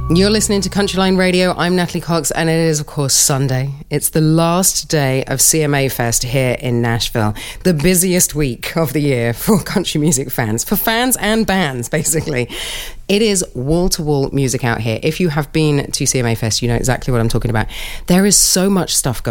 You're listening to Countryline Radio. I'm Natalie Cox, and it is, of course, Sunday. It's the last day of CMA Fest here in Nashville. The busiest week of the year for country music fans, for fans and bands, basically. It is wall-to-wall music out here. If you have been to CMA Fest, you know exactly what I'm talking about. There is so much stuff going on.